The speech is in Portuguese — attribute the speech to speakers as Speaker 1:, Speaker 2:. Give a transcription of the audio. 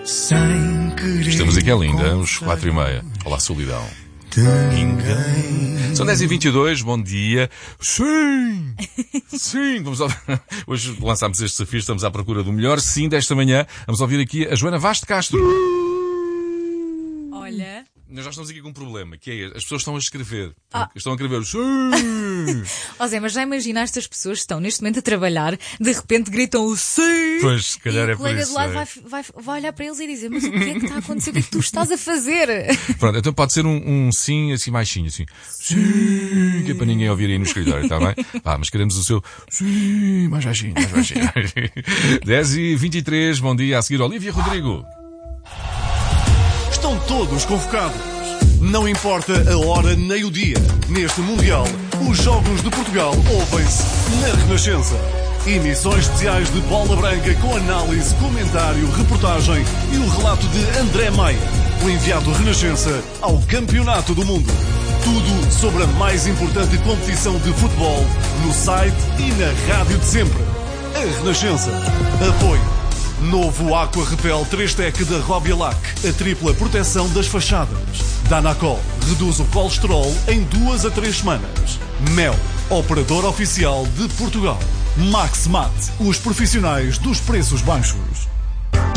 Speaker 1: sem querer.
Speaker 2: Estamos aqui é linda, uns 4h30. Olá, solidão.
Speaker 1: Ninguém.
Speaker 2: São 10h22, bom dia. Sim! Sim! Hoje lançámos este desafio, estamos à procura do melhor sim desta manhã. Vamos ouvir aqui a Joana Vaz de Castro.
Speaker 3: Olha.
Speaker 2: Nós já estamos aqui com um problema, que é as pessoas estão a escrever. Estão a escrever sim!
Speaker 3: Ó Zé, mas já imaginaste as pessoas que estão neste momento a trabalhar, de repente gritam o sim!
Speaker 2: Pois, se calhar
Speaker 3: e
Speaker 2: é
Speaker 3: o
Speaker 2: por
Speaker 3: colega
Speaker 2: isso.
Speaker 3: de lado vai olhar para eles e dizer: mas o que é que está a acontecer? O que é que tu estás a fazer?
Speaker 2: Pronto, então pode ser um sim assim baixinho, assim. Sim! Que é para ninguém ouvir aí no escritório, está bem? Mas queremos o seu sim, mais baixinho, mais baixinho. 10h23, bom dia. A seguir, Olívia Rodrigo.
Speaker 4: Estão todos convocados. Não importa a hora nem o dia. Neste Mundial, os Jogos de Portugal ouvem-se na Renascença. Emissões especiais de Bola Branca com análise, comentário, reportagem e o relato de André Maia, o enviado Renascença ao Campeonato do Mundo. Tudo sobre a mais importante competição de futebol no site e na rádio de sempre. A Renascença. Apoio. Novo Aqua Repel 3-Tec da Robialac. A tripla proteção das fachadas. Danacol reduz o colesterol em 2 a 3 semanas. Mel, operador oficial de Portugal. Max Mate, os profissionais dos preços baixos.